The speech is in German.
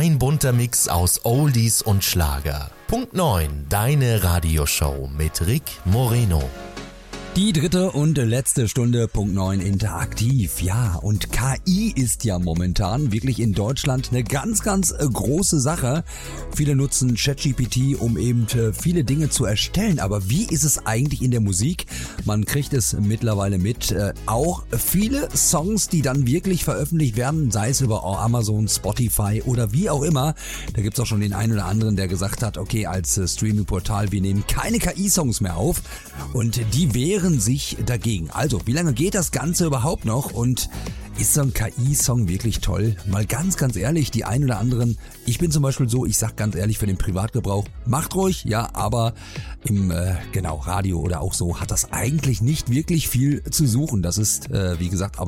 Ein bunter Mix aus Oldies und Schlager. Punkt 9, deine Radioshow mit Rick Moreno. Die dritte und letzte Stunde, Punkt 9, interaktiv. Ja, und KI ist ja momentan wirklich in Deutschland eine ganz, ganz große Sache. Viele nutzen ChatGPT, um eben viele Dinge zu erstellen. Aber wie ist es eigentlich in der Musik? Man kriegt es mittlerweile mit. Auch viele Songs, die dann wirklich veröffentlicht werden, sei es über Amazon, Spotify oder wie auch immer. Da gibt's auch schon den einen oder anderen, der gesagt hat, okay, als Streaming-Portal, wir nehmen keine KI-Songs mehr auf. Und die wären sich dagegen. Also, wie lange geht das Ganze überhaupt noch und ist so ein KI-Song wirklich toll? Mal ganz, ganz ehrlich, die einen oder anderen, ich bin zum Beispiel so, ich sag ganz ehrlich, für den Privatgebrauch, macht ruhig, ja, aber im Radio oder auch so hat das eigentlich nicht wirklich viel zu suchen. Das ist, wie gesagt, aber